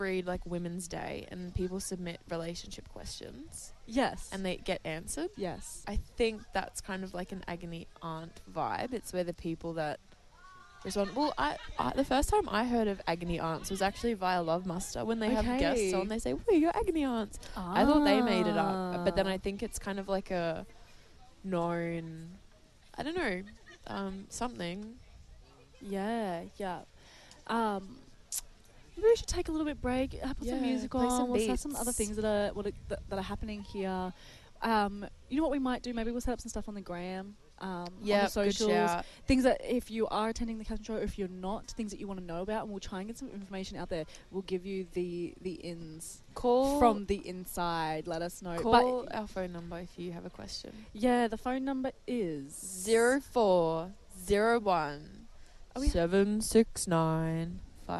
read like Women's Day and people submit relationship questions Yes. and they get answered. Yes. I think that's kind of like an agony aunt vibe. It's where the people that respond. Well, I the first time I heard of agony aunts was actually via Love Muster when they have guests on. They say, "We're your agony aunts." I thought they made it up, but then I think it's kind of like a known, I don't know, something. Yeah. Maybe we should take a little bit break, put some music play on. some We'll set some other beats. things that are happening here. You know what we might do? Maybe we'll set up some stuff on the gram. On the Good socials. shout. Things that if you are attending the Catherine Show, or if you're not, things that you want to know about, and we'll try and get some information out there. We'll give you the ins Call from the inside. Let us know. Call our phone number if you have a question. Yeah, the phone number is 0401 769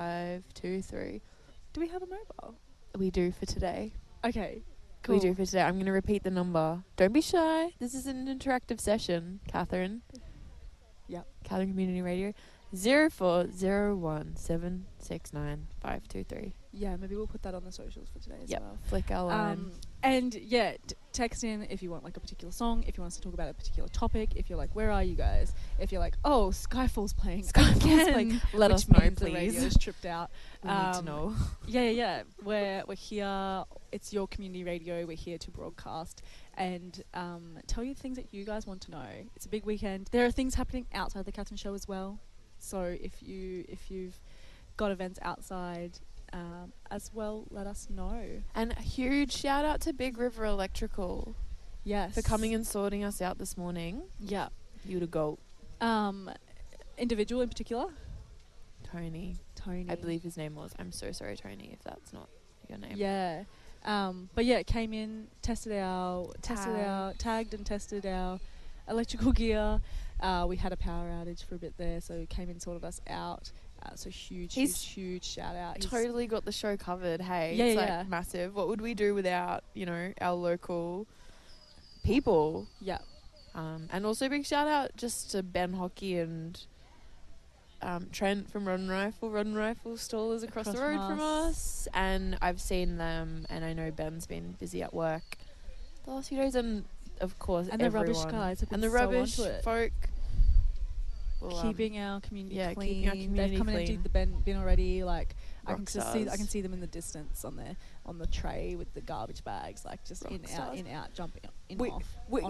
523. Do we have a mobile? We do for today. Okay, cool. We do for today. I'm going to repeat the number. Don't be shy. This is an interactive session, Catherine. Yep. Catherine Community Radio. 0401 769 523. Yeah, maybe we'll put that on the socials for today as well. Flick our line. And yeah, text in if you want like a particular song, if you want us to talk about a particular topic, if you're like, where are you guys? If you're like, oh, Skyfall's playing. Let us which know, means the please. radio's tripped out. We need to know. Yeah. We're here. It's your community radio. We're here to broadcast and tell you things that you guys want to know. It's a big weekend. There are things happening outside the Catherine Show as well. So if you've got events outside as well, let us know. And a huge shout out to Big River Electrical. Yes. For coming and sorting us out this morning. Yeah. You to go. Individual in particular? Tony. Tony. I believe his name was. I'm so sorry, Tony, if that's not your name. Yeah. But yeah, it came in, tagged and tested our electrical gear. We had a power outage for a bit there, so came in, sorted us out. So huge shout out. He's Totally got the show covered. Hey, Yeah, it's yeah. like massive. What would we do without, our local people? Yeah. And also big shout out just to Ben Hockey and Trent from Rod and Rifle stallers across the road from us. And I've seen them, and I know Ben's been busy at work the last few days, and of course And everyone. the rubbish guys have been and the so rubbish onto it. folk. Well, Keeping our community clean. keeping our community They've come and clean. emptied the bin already. Like I can Rockstars. see them in the distance on the tray with the garbage bags. Like just in out, jumping in off.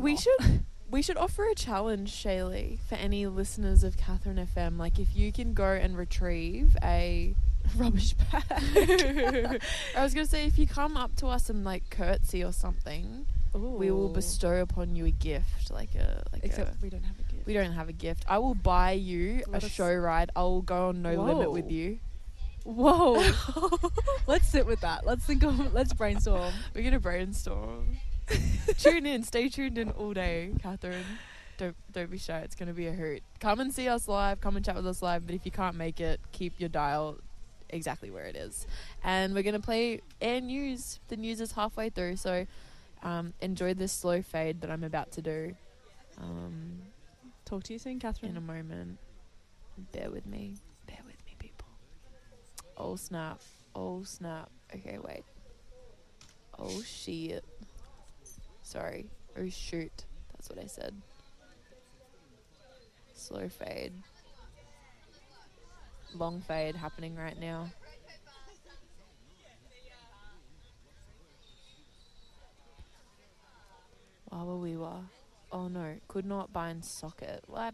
We should offer a challenge, Shaylee, for any listeners of Catherine FM. Like, if you can go and retrieve a rubbish bag. I was going to say, if you come up to us and, like, curtsy or something, we will bestow upon you a gift. Except we don't have a gift. We don't have a gift. I will buy you a show ride. I will go on No Limit with you. Whoa. Let's sit with that. Let's brainstorm. We're going to brainstorm. Tune in. Stay tuned in all day, Catherine. Don't be shy. It's going to be a hoot. Come and see us live. Come and chat with us live. But if you can't make it, keep your dial exactly where it is. And we're going to play Air News. The news is halfway through. So enjoy this slow fade that I'm about to do. Talk to you soon, Catherine. In a moment. Bear with me. Bear with me, people. Oh, snap. Oh, snap. Okay, wait. Oh, shit. Sorry. Oh, shoot. That's what I said. Slow fade. Long fade happening right now. Wawa. Oh no, could not bind socket. What?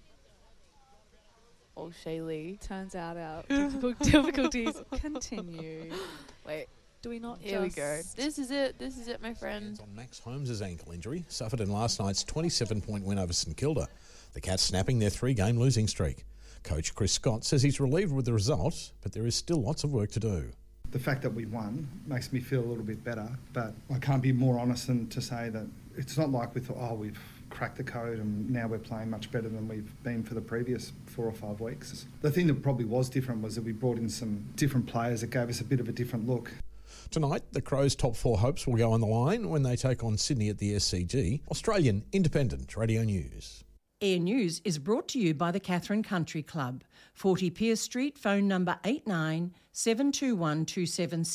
Oh, Shaylee. Turns out our difficulties continue. Wait. Do we not? Here we go. This is it, my friend. On Max Holmes' ankle injury, suffered in last night's 27-point win over St Kilda. The Cats snapping their 3-game losing streak. Coach Chris Scott says he's relieved with the result, but there is still lots of work to do. The fact that we won makes me feel a little bit better, but I can't be more honest than to say that it's not like we thought, we've cracked the code and now we're playing much better than we've been for the previous 4 or 5 weeks. The thing that probably was different was that we brought in some different players that gave us a bit of a different look. Tonight, the Crows' top 4 hopes will go on the line when they take on Sydney at the SCG. Australian Independent Radio News. Air News is brought to you by the Catherine Country Club, 40 Pierce Street, phone number 89 721 276.